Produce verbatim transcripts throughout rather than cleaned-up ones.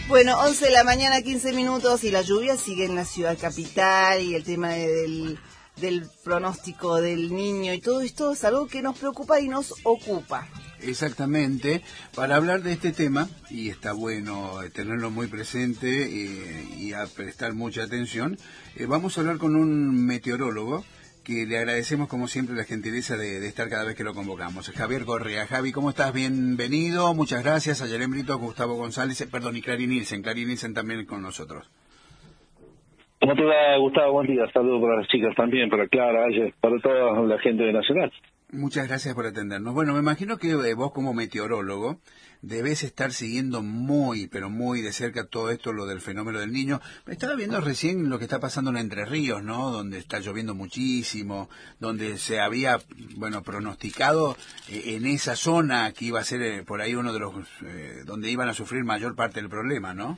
Bueno, once de la mañana, quince minutos, y la lluvia sigue en la ciudad capital, y el tema de, del, del pronóstico del niño y todo esto es algo que nos preocupa y nos ocupa. Exactamente, para hablar de este tema, y está bueno tenerlo muy presente eh, y a prestar mucha atención, eh, vamos a hablar con un meteorólogo que le agradecemos como siempre la gentileza de, de estar cada vez que lo convocamos. Javier Correa. Javi, ¿cómo estás? Bienvenido, muchas gracias. A Yalem Brito, Gustavo González, eh, perdón, y Clarín Nielsen. Clarín Nielsen también con nosotros. ¿Cómo te va, Gustavo? Buen día. Saludos para las chicas también, para Clara, Ayer, para toda la gente de Nacional. Muchas gracias por atendernos. Bueno, me imagino que eh, vos como meteorólogo debes estar siguiendo muy, pero muy de cerca todo esto, lo del fenómeno del Niño. Estaba viendo recién lo que está pasando en Entre Ríos, ¿no? Donde está lloviendo muchísimo, donde se había, bueno, pronosticado eh, en esa zona que iba a ser eh, por ahí uno de los, eh, donde iban a sufrir mayor parte del problema, ¿no?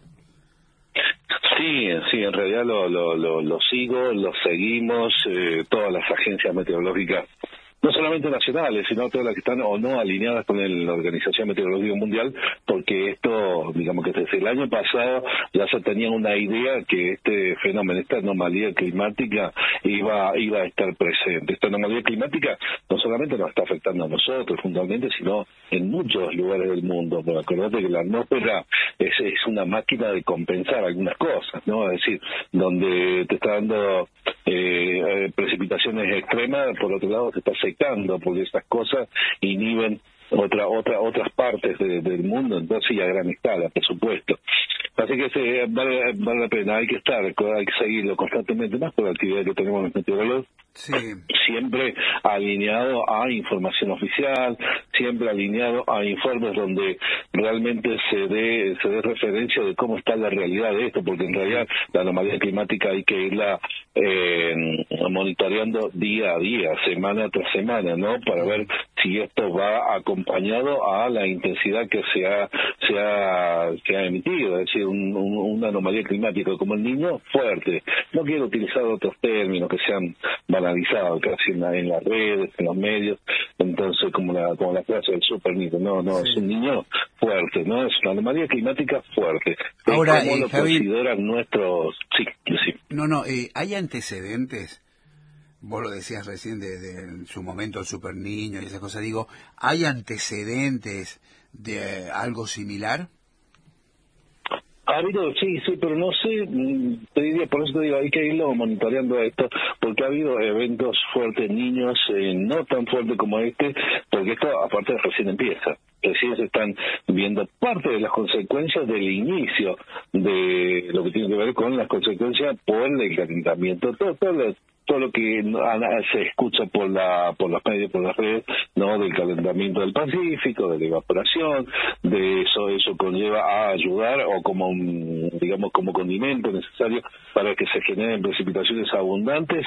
Sí, sí, en realidad lo, lo, lo, lo sigo, lo seguimos, eh, todas las agencias meteorológicas, no solamente nacionales, sino todas las que están o no alineadas con el, la Organización Meteorológica Mundial, porque esto, digamos que desde el año pasado ya se tenía una idea que este fenómeno, esta anomalía climática iba iba a estar presente. Esta anomalía climática no solamente nos está afectando a nosotros fundamentalmente, sino en muchos lugares del mundo. Pero acordate que la atmósfera es, es una máquina de compensar algunas cosas, ¿no? Es decir, donde te está dando eh, precipitaciones extremas, por otro lado te está secando, porque estas cosas inhiben otra otra otras partes de, del mundo, entonces y a gran escala, por supuesto. Así que se, vale, vale la pena, hay que estar, hay que seguirlo constantemente, más por la actividad que tenemos los meteorólogos, sí. Siempre alineado a información oficial, siempre alineado a informes donde realmente se dé se dé referencia de cómo está la realidad de esto, porque en realidad la anomalía climática hay que irla eh, monitoreando día a día, semana tras semana, ¿no? Para ver si esto va acompañado a la intensidad que se ha, se ha, se ha emitido, es decir, un, un, una anomalía climática como el Niño fuerte. No quiero utilizar otros términos que sean banalizados casi en, la, en las redes, en los medios, entonces como la como la frase del Super Niño, no, no, sí. Es un niño fuerte, ¿no? Es una anomalía climática fuerte. Ahora, ¿Cómo eh, lo Javi, consideran nuestros...? Sí, sí. No, no, eh, ¿hay antecedentes? Vos lo decías recién de, de en su momento el Super Niño y esa cosa, digo, ¿hay antecedentes de algo similar? Ha habido, sí, sí, pero no sé, te diría, por eso te digo, hay que irlo monitoreando esto, porque ha habido eventos fuertes, niños, eh, no tan fuertes como este, porque esto aparte recién empieza. Recién se están viendo parte de las consecuencias del inicio de lo que tiene que ver con las consecuencias por el calentamiento, todo, todo lo, todo lo que se escucha por la por los medios, por las redes, no, del calentamiento del Pacífico, de la evaporación, de eso eso conlleva a ayudar o como un, digamos como condimento necesario para que se generen precipitaciones abundantes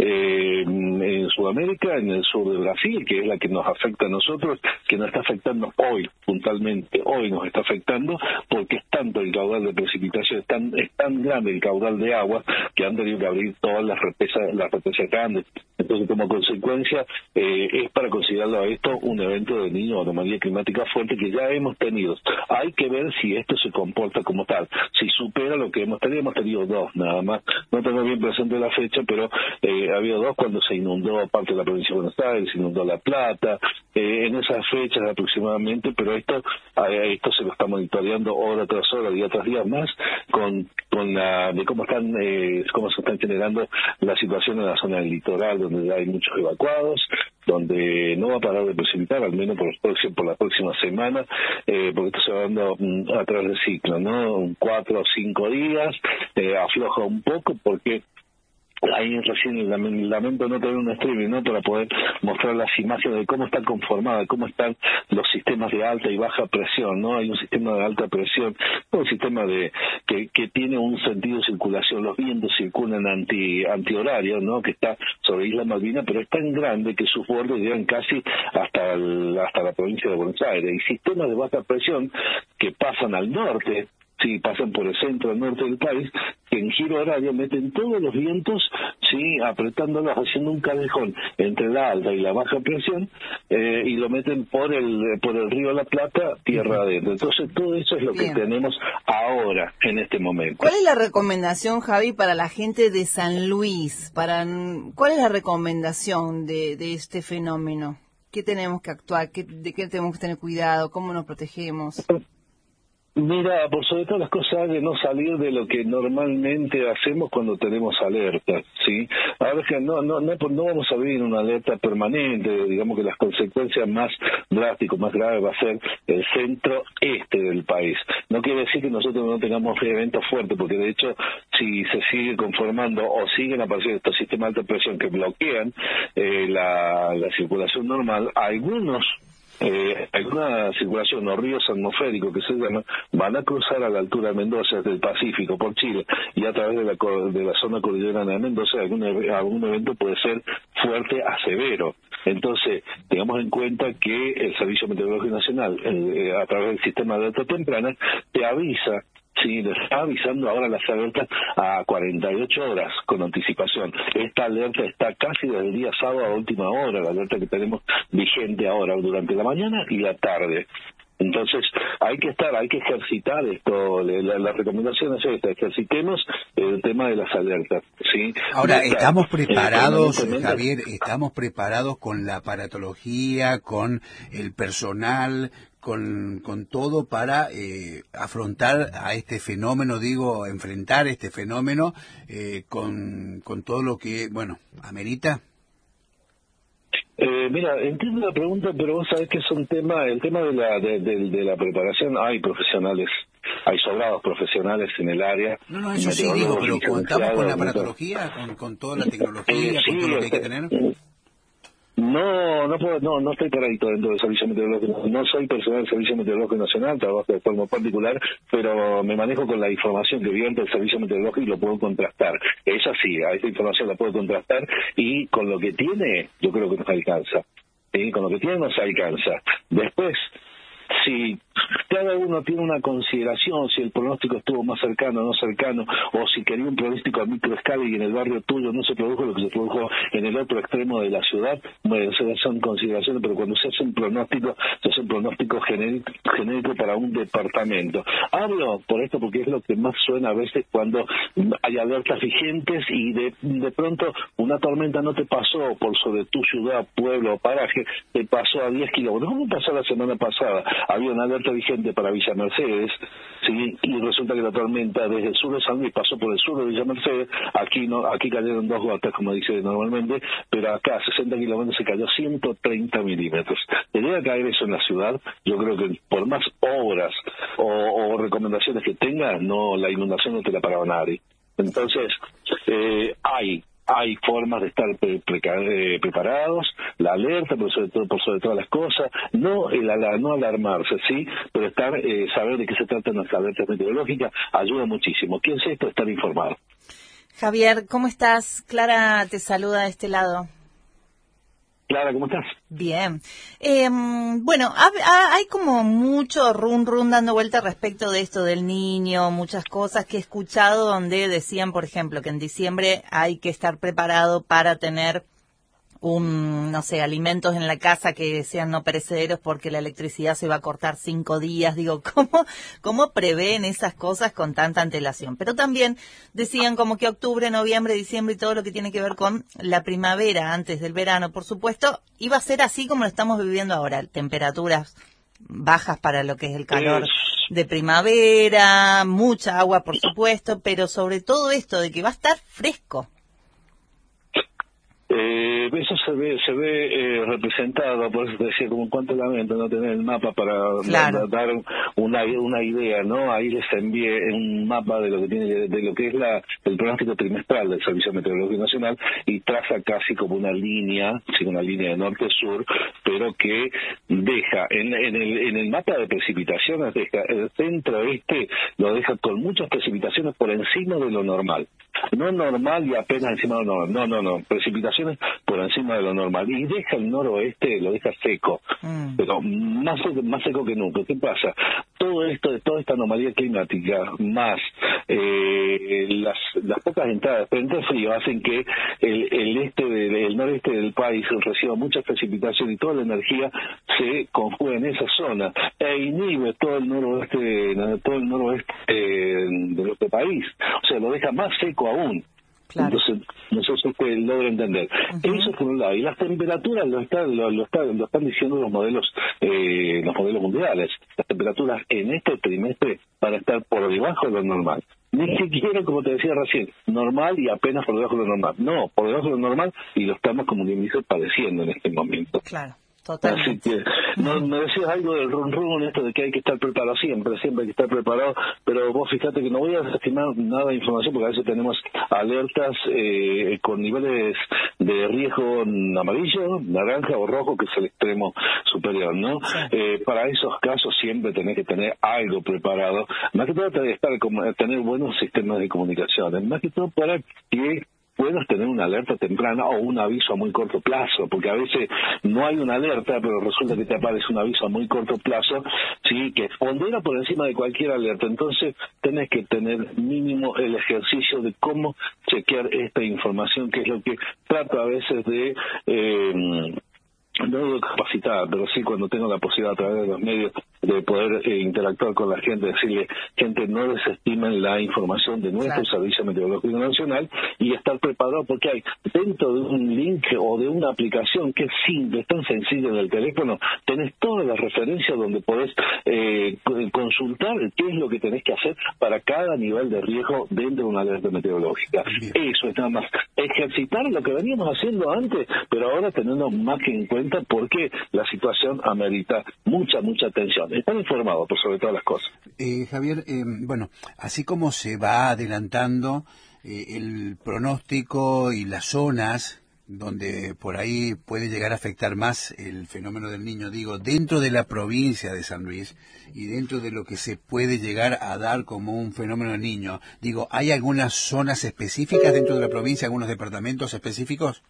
eh, en Sudamérica, en el sur de Brasil, que es la que nos afecta a nosotros, que nos está afectando hoy, puntualmente, hoy nos está afectando porque es tanto el caudal de precipitación, es tan, es tan grande el caudal de agua que han tenido que abrir todas las represas, las represas grandes. Entonces, como consecuencia, eh, es para considerarlo a esto un evento de Niño o anomalía climática fuerte que ya hemos tenido. Hay que ver si esto se comporta como tal, si supera lo que hemos tenido. Hemos tenido dos nada más, no tengo bien presente la fecha, pero eh, ha habido dos cuando se inundó parte de la provincia de Buenos Aires, se inundó La Plata, eh, en esas fechas aproximadamente, pero esto eh, esto se lo está monitoreando hora tras hora, día tras día más, con con la de cómo están eh, cómo se están generando la situación en la zona del litoral, donde hay muchos evacuados, donde no va a parar de precipitar, al menos por, los próximos, por la próxima semana, eh, porque esto se va dando um, a través del ciclo, ¿no? Cuatro o cinco días, eh, afloja un poco porque ahí recién lamento no tener un streaming, ¿no? Para poder mostrar las imágenes de cómo está conformada, cómo están los sistemas de alta y baja presión, ¿no? Hay un sistema de alta presión, un sistema de que, que tiene un sentido de circulación, los vientos circulan anti antihorario, ¿no? Que está sobre Isla Malvina, pero es tan grande que sus bordes llegan casi hasta el, hasta la provincia de Buenos Aires. Y sistemas de baja presión que pasan al norte sí, pasan por el centro, el norte del país, que en giro horario meten todos los vientos, sí, apretándolos, haciendo un callejón entre la alta y la baja presión, eh, y lo meten por el por el río La Plata, tierra adentro. Entonces todo eso es lo Bien. que tenemos ahora, en este momento. ¿Cuál es la recomendación, Javi, para la gente de San Luis? Para, ¿cuál es la recomendación de, de este fenómeno? ¿Qué tenemos que actuar? ¿Qué, ¿De qué tenemos que tener cuidado? ¿Cómo nos protegemos? Mira, por sobre todas las cosas, de no salir de lo que normalmente hacemos cuando tenemos alerta, ¿sí? Ahora que no, no, no, no vamos a vivir una alerta permanente, digamos que las consecuencias más drásticas, más graves va a ser el centro este del país. No quiere decir que nosotros no tengamos eventos fuertes, porque de hecho, si se sigue conformando o siguen apareciendo estos sistemas de alta presión que bloquean eh, la, la circulación normal, algunos Eh, alguna circulación o ríos atmosféricos que se llaman van a cruzar a la altura de Mendoza desde el Pacífico por Chile y a través de la de la zona cordillerana de Mendoza algún, algún evento puede ser fuerte a severo. Entonces tengamos en cuenta que el Servicio Meteorológico Nacional eh, a través del sistema de alerta temprana te avisa. Sí, le está avisando ahora las alertas a cuarenta y ocho horas con anticipación. Esta alerta está casi desde el día sábado a última hora, la alerta que tenemos vigente ahora durante la mañana y la tarde. Entonces hay que estar, hay que ejercitar esto. La, la recomendación es esta: ejercitemos el tema de las alertas. ¿Sí? Ahora, Esta, ¿estamos preparados, eh, Javier, estamos preparados con la aparatología, con el personal, con, con todo para eh, afrontar a este fenómeno, digo, enfrentar este fenómeno eh, con, con todo lo que, bueno, amerita? Eh, mira, entiendo la pregunta, pero vos sabés que es un tema, el tema de la de, de, de la preparación. Hay profesionales, hay sobrados profesionales en el área. No, no, eso sí digo, pero contamos con la aparatología, con, con toda la tecnología, eh, sí, con todo lo que hay que tener. No, no puedo, no, no estoy paradito dentro del Servicio Meteorológico. No soy personal del Servicio Meteorológico Nacional, trabajo de forma particular, pero me manejo con la información que viene del Servicio Meteorológico y lo puedo contrastar. Es así, a esta información la puedo contrastar y con lo que tiene, yo creo que nos alcanza. ¿Sí? Con lo que tiene nos alcanza. Después, si cada uno tiene una consideración, si el pronóstico estuvo más cercano o no cercano, o si quería un pronóstico a microescala y en el barrio tuyo no se produjo lo que se produjo en el otro extremo de la ciudad, bueno, esas son consideraciones, pero cuando se hace un pronóstico, se hace un pronóstico genérico, genérico para un departamento. Hablo por esto porque es lo que más suena a veces cuando hay alertas vigentes y de, de pronto una tormenta no te pasó por sobre tu ciudad, pueblo o paraje, te pasó a diez kilómetros. ¿Cómo pasó la semana pasada? Había una alerta vigente para Villa Mercedes, ¿sí? Y resulta que la tormenta desde el sur de San Luis pasó por el sur de Villa Mercedes. Aquí no, aquí cayeron dos gotas, como dice normalmente, pero acá a sesenta kilómetros se cayó ciento treinta milímetros. De llega a caer eso en la ciudad, yo creo que por más obras o, o recomendaciones que tenga, no, la inundación no te la paraba nadie. Entonces, eh, hay Hay formas de estar pre pre eh, preparados, la alerta, pero sobre todo, por sobre todas las cosas, no el ala no alarmarse, sí, pero estar eh, saber de qué se tratan las alertas meteorológicas ayuda muchísimo. ¿Qué es esto? Estar informado. Javier, ¿cómo estás? Clara te saluda de este lado. Clara, ¿cómo estás? Bien. Eh, bueno, ha, ha, hay como mucho run run dando vuelta respecto de esto del niño, muchas cosas que he escuchado donde decían, por ejemplo, que en diciembre hay que estar preparado para tener un, no sé, alimentos en la casa que sean no perecederos porque la electricidad se va a cortar cinco días. Digo, ¿cómo, cómo prevén esas cosas con tanta antelación? Pero también decían como que octubre, noviembre, diciembre y todo lo que tiene que ver con la primavera antes del verano, por supuesto, iba a ser así como lo estamos viviendo ahora, temperaturas bajas para lo que es el calor de primavera, mucha agua, por supuesto, pero sobre todo esto de que va a estar fresco. Eh, eso se ve se ve eh, representado, por eso te decía, como cuánto lamento no tener el mapa para claro. da, dar una una idea, ¿no? Ahí les envié un mapa de lo que tiene de lo que es la el pronóstico trimestral del Servicio Meteorológico Nacional y traza casi como una línea, sí, una línea de norte-sur, pero que deja en, en el en el mapa de precipitaciones deja el centro este lo deja con muchas precipitaciones por encima de lo normal. No normal y apenas encima de lo normal. No, no, no. Precipitaciones por encima de lo normal. Y deja el noroeste, lo deja seco. Mm. Pero más, más seco que nunca. ¿Qué pasa? Todo esto, toda esta anomalía climática, más eh, las, las pocas entradas de frente frío, hacen que el, el este del, el noreste del país reciba mucha precipitación y toda la energía se conjuga en esa zona e inhibe todo el noroeste, todo el noroeste de nuestro país, o sea, lo deja más seco aún. Claro. Entonces, no sé si usted logra entender. Uh-huh. Eso por un lado. Y las temperaturas lo están, lo, lo están, lo están diciendo los modelos, eh, los modelos mundiales. Las temperaturas en este trimestre van a estar por debajo de lo normal. Ni siquiera, como te decía recién, normal y apenas por debajo de lo normal. No, por debajo de lo normal y lo estamos, como bien dice, padeciendo en este momento. Claro. Totalmente. Así que, no, me decías algo del run run, esto de que hay que estar preparado siempre, siempre hay que estar preparado, pero vos fíjate que no voy a desestimar nada de información porque a veces tenemos alertas eh, con niveles de riesgo amarillo, naranja o rojo, que es el extremo superior, ¿no? Sí. Eh, para esos casos siempre tenés que tener algo preparado, más que todo tener, estar, tener buenos sistemas de comunicación, más que todo para que puedes tener una alerta temprana o un aviso a muy corto plazo, porque a veces no hay una alerta, pero resulta que te aparece un aviso a muy corto plazo, sí, que pondera por encima de cualquier alerta. Entonces, tenés que tener mínimo el ejercicio de cómo chequear esta información, que es lo que trato a veces de... Eh, no capacitar, pero sí cuando tengo la posibilidad a través de los medios de poder eh, interactuar con la gente, decirle, gente, no desestimen la información de nuestro claro. Servicio Meteorológico Nacional y estar preparado, porque hay dentro de un link o de una aplicación que es simple, es tan sencilla en el teléfono, tenés todas las referencias donde podés eh, consultar qué es lo que tenés que hacer para cada nivel de riesgo dentro de una alerta meteorológica. Bien. Eso es nada más ejercitar lo que veníamos haciendo antes, pero ahora teniendo más que en cuenta porque la situación amerita mucha, mucha atención. Están informados por sobre todas las cosas. Eh, Javier, eh, bueno, así como se va adelantando eh, el pronóstico y las zonas donde por ahí puede llegar a afectar más el fenómeno del Niño, digo, dentro de la provincia de San Luis y dentro de lo que se puede llegar a dar como un fenómeno del Niño, digo, ¿hay algunas zonas específicas dentro de la provincia, algunos departamentos específicos?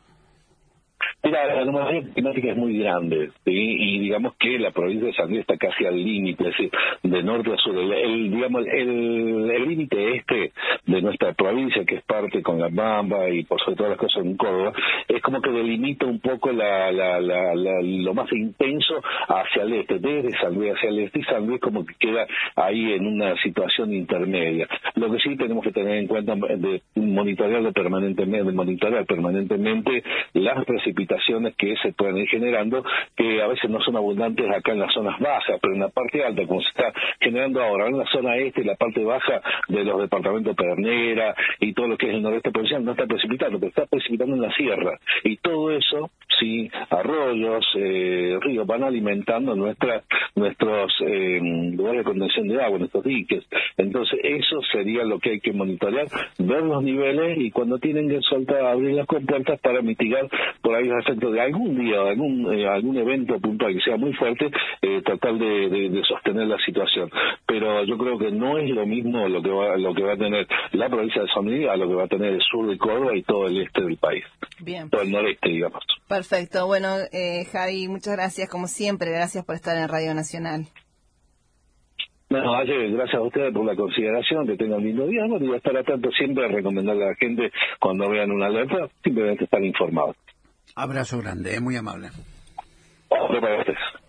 Mira, la anomalía climática es muy grande, ¿sí? Y digamos que la provincia de San Luis está casi al límite, es decir, de norte a sur. El, el digamos el el límite este de nuestra provincia, que es parte con La Bamba y por sobre todas las cosas en Córdoba, es como que delimita un poco la, la, la, la, lo más intenso hacia el este, desde San Luis hacia el este, y San Luis como que queda ahí en una situación intermedia. Lo que sí tenemos que tener en cuenta de monitorear permanentemente, de monitorear permanentemente las precipitaciones que se pueden ir generando, que a veces no son abundantes acá en las zonas bajas, pero en la parte alta, como se está generando ahora, en la zona este y la parte baja de los departamentos Pedernera y todo lo que es el noreste provincial, no está precipitando, pero está precipitando en la sierra. Y todo eso, sí, arroyos, eh, ríos, van alimentando nuestra, nuestros eh, lugares de contención de agua, nuestros diques. Entonces, eso sería lo que hay que monitorear, ver los niveles y cuando tienen que soltar, abrir las compuertas para mitigar por ahí los efectos de algún día, algún eh, algún evento puntual que sea muy fuerte, eh, tratar de, de, de sostener la situación. Pero yo creo que no es lo mismo lo que va lo que va a tener la provincia de San Luis a lo que va a tener el sur de Córdoba y todo el este del país. Bien. Todo el noreste, digamos. Perfecto. Bueno, eh, Javi, muchas gracias, como siempre. Gracias por estar en Radio Nacional. No, ayer, gracias a ustedes por la consideración, que tengan un lindo día, ¿no? Y voy a estar atento siempre a recomendarle a la gente, cuando vean una alerta, simplemente estar informados. Abrazo grande, es muy amable. Otro para ustedes.